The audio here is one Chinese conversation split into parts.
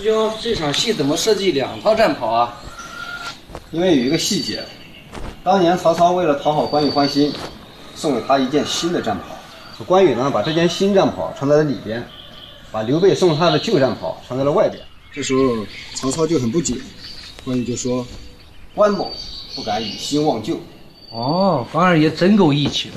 师兄，这场戏怎么设计2套战袍啊？ 因为有一个细节，当年曹操为了讨好关羽欢心，送给他一件新的战袍。关羽呢，把这件新战袍穿在了里边，把刘备送他的旧战袍穿在了外边。这时候曹操就很不解，关羽就说：“关某不敢以新忘旧。” 哦，关二爷真够义气的。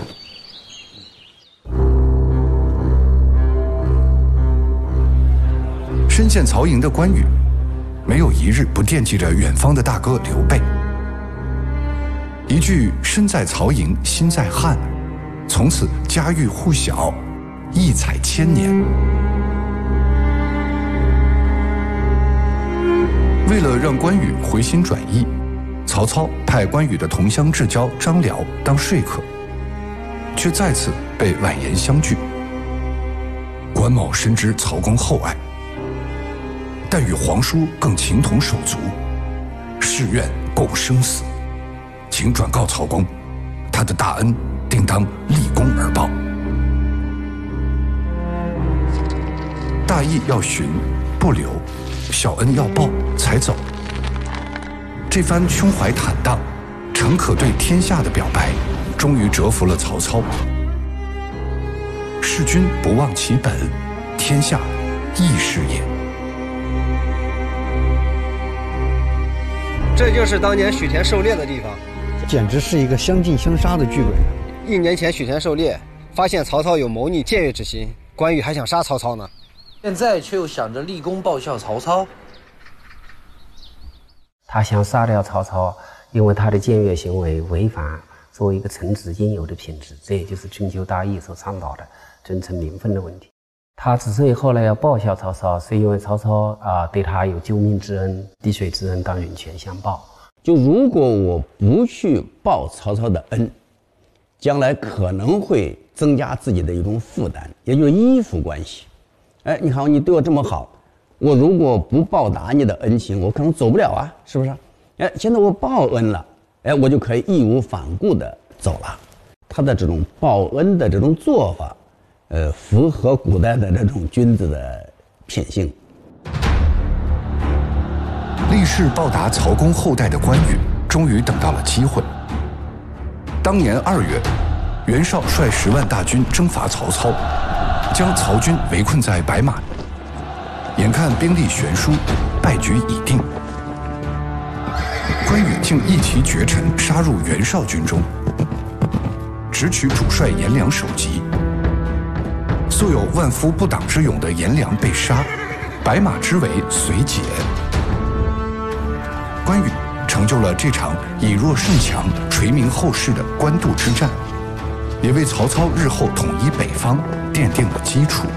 身陷曹营的关羽，没有一日不惦记着远方的大哥刘备。一句“身在曹营心在汉”，从此家喻户晓，异彩千年。为了让关羽回心转意，曹操派关羽的同乡至交张辽当说客，却再次被婉言相拒。关某深知曹公厚爱，但与皇叔更情同手足，誓愿共生死，请转告曹公，他的大恩定当立功而报。大义要寻，不留；小恩要报，才走。这番胸怀坦荡、诚可对天下的表白，终于折服了曹操。弑君不忘其本，天下亦是也。 这就是当年许田狩猎的地方， 简直是一个相近相杀的剧本。 1年前许田狩猎，发现曹操有谋逆僭越之心，关羽还想杀曹操呢， 现在却又想着立功报效曹操。 他想杀掉曹操，因为他的僭越行为违反作为一个臣子应有的品质，这也就是春秋大义所倡导的尊称名分的问题。他之所以后来要报效曹操，是因为曹操对他有救命之恩，滴水之恩当涌泉相报。 就如果我不去报曹操的恩，将来可能会增加自己的一种负担，也就是依附关系。哎，你看你对我这么好，我如果不报答你的恩情，我可能走不了啊，是不是？哎，现在我报恩了，哎，我就可以义无反顾地走了。他的这种报恩的这种做法，符合古代的这种君子的品性。 立誓报答曹公后代的关羽，终于等到了机会。当年2月，袁绍率10万大军征伐曹操，将曹军围困在白马。眼看兵力悬殊，败局已定，关羽竟一骑绝尘杀入袁绍军中，直取主帅颜良首级。素有万夫不挡之勇的颜良被杀，白马之围随解。关羽成就了这场以弱胜强、垂名后世的官渡之战，也为曹操日后统一北方奠定了基础。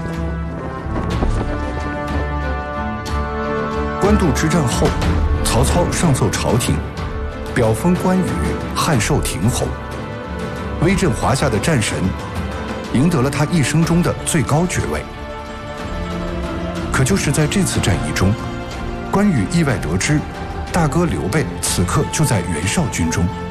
官渡之战后，曹操上奏朝廷，表封关羽汉寿亭侯，威震华夏的战神，赢得了他一生中的最高爵位。可就是在这次战役中，关羽意外得知大哥刘备此刻就在袁绍军中，